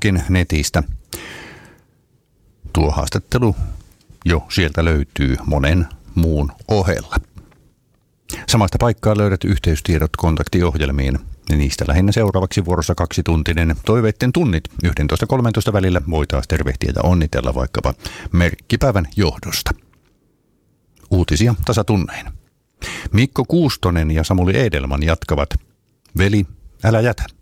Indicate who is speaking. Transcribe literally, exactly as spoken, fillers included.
Speaker 1: blogin netistä. Tuo haastattelu jo sieltä löytyy monen muun ohella. Samasta paikkaa löydät yhteystiedot kontaktiohjelmiin. Niistä lähinnä seuraavaksi vuorossa kaksituntinen toiveitten tunnit yksitoista kolmetoista välillä voi taas tervehtiä ja onnitella vaikkapa merkkipäivän johdosta. Uutisia tasatunnein. Mikko Kuustonen ja Samuli Edelman jatkavat. Veli, älä jätä.